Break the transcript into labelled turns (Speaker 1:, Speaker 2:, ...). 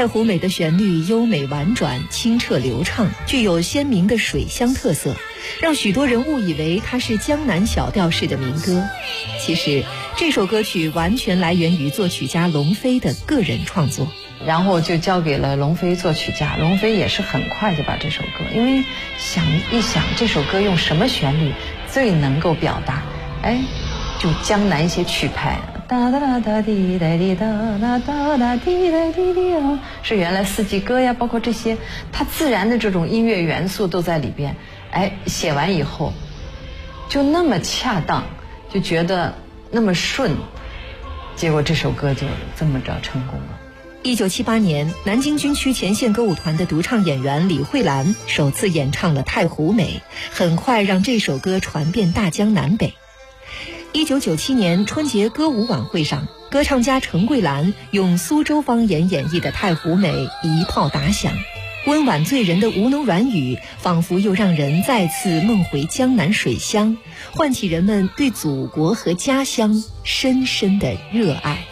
Speaker 1: 太湖美的旋律优美婉转、清澈流畅，具有鲜明的水乡特色，让许多人误以为它是江南小调式的民歌。其实这首歌曲完全来源于作曲家龙飞的个人创作，
Speaker 2: 然后就交给了龙飞作曲家。龙飞也是很快就把这首歌，因为想这首歌用什么旋律最能够表达，就江南一些曲牌，哒哒哒哒滴哒滴哒哒哒哒滴哒滴滴啊，是原来四季歌呀，包括这些它自然的这种音乐元素都在里边。写完以后就那么恰当，就觉得那么顺，结果这首歌就这么着成功了。
Speaker 1: 1978年，南京军区前线歌舞团的独唱演员李慧兰首次演唱了《太湖美》，很快让这首歌传遍大江南北。1997年春节歌舞晚会上，歌唱家陈桂兰用苏州方言演绎的《太湖美》一炮打响，温婉醉人的吴侬软语仿佛又让人再次梦回江南水乡，唤起人们对祖国和家乡深深的热爱。